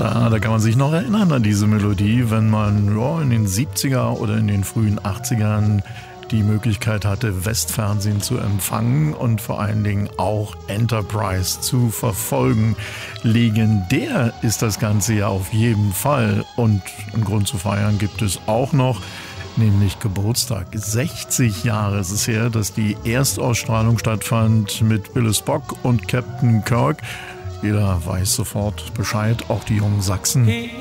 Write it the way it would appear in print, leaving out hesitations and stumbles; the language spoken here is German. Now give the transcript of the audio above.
Da kann man sich noch erinnern an diese Melodie, wenn man in den 70er oder in den frühen 80ern die Möglichkeit hatte, Westfernsehen zu empfangen und vor allen Dingen auch Enterprise zu verfolgen. Legendär ist das Ganze ja auf jeden Fall und einen Grund zu feiern gibt es auch noch, nämlich Geburtstag. 60 Jahre ist es her, dass die Erstausstrahlung stattfand mit Bill Spock und Captain Kirk. Jeder weiß sofort Bescheid, auch die jungen Sachsen.